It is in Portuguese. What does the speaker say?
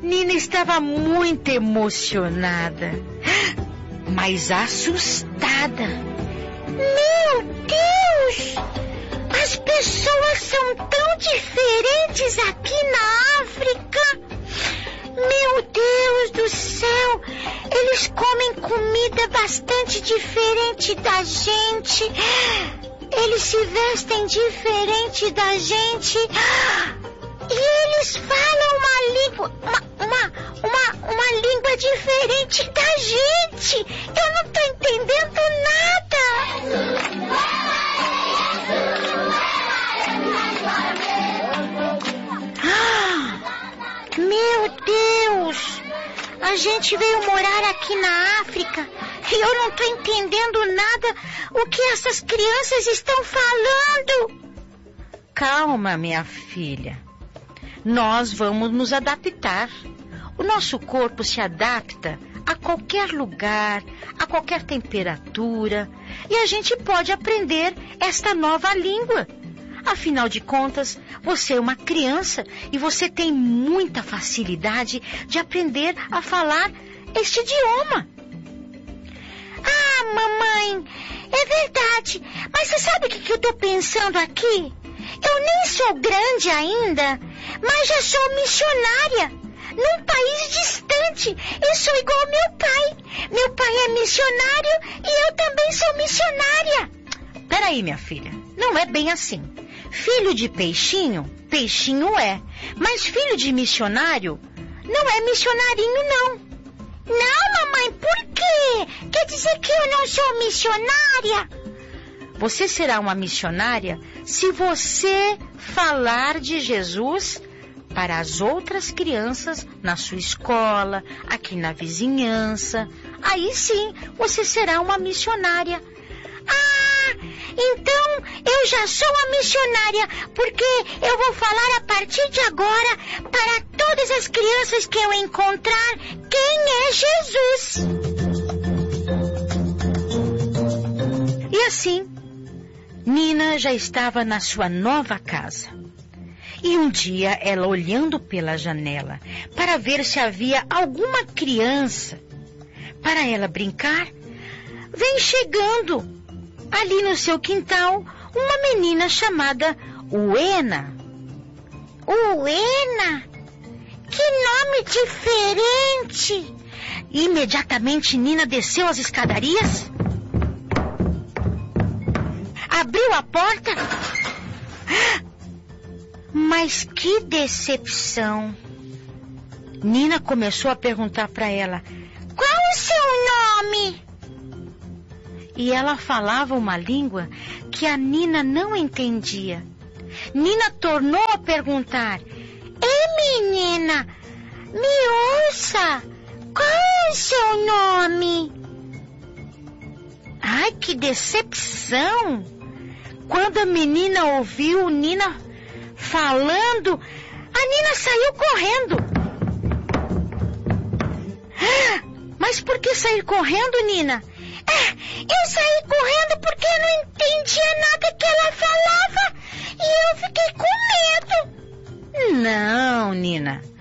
Nina estava muito emocionada, mas assustada. Meu Deus! As pessoas são tão diferentes aqui na África. Meu Deus do céu! Eles comem comida bastante diferente da gente. Eles se vestem diferente da gente. E eles falam uma língua diferente da gente. Eu não tô entendendo nada. Meu Deus! A gente veio morar aqui na África e eu não tô entendendo nada o que essas crianças estão falando. Calma, minha filha. Nós vamos nos adaptar. O nosso corpo se adapta a qualquer lugar, a qualquer temperatura, e a gente pode aprender esta nova língua. Afinal de contas, você é uma criança e você tem muita facilidade de aprender a falar este idioma. Ah, mamãe, é verdade. Mas você sabe o que eu tô pensando aqui? Eu nem sou grande ainda, mas já sou missionária num país distante. Eu sou igual ao meu pai. Meu pai é missionário e eu também sou missionária. Peraí, minha filha, não é bem assim. Filho de peixinho, peixinho é. Mas filho de missionário, não é missionarinho, não. Não, mamãe, por quê? Quer dizer que eu não sou missionária? Você será uma missionária se você falar de Jesus para as outras crianças na sua escola, aqui na vizinhança. Aí sim, você será uma missionária. Ah, então eu já sou uma missionária, porque eu vou falar a partir de agora para todas as crianças que eu encontrar quem é Jesus. E assim, Nina já estava na sua nova casa. E um dia, ela olhando pela janela para ver se havia alguma criança para ela brincar, vem chegando ali no seu quintal uma menina chamada Uena. Uena? Que nome diferente! Imediatamente Nina desceu as escadarias, abriu a porta. Mas que decepção! Nina começou a perguntar para ela: qual o seu nome? E ela falava uma língua que a Nina não entendia. Nina tornou a perguntar: ei, menina, me ouça, qual é o seu nome? Ai, que decepção! Quando a menina ouviu Nina falando, a Nina saiu correndo. Mas por que sair correndo, Nina? Eu saí correndo porque eu não entendia nada que ela falava e eu fiquei com medo. Não, Nina.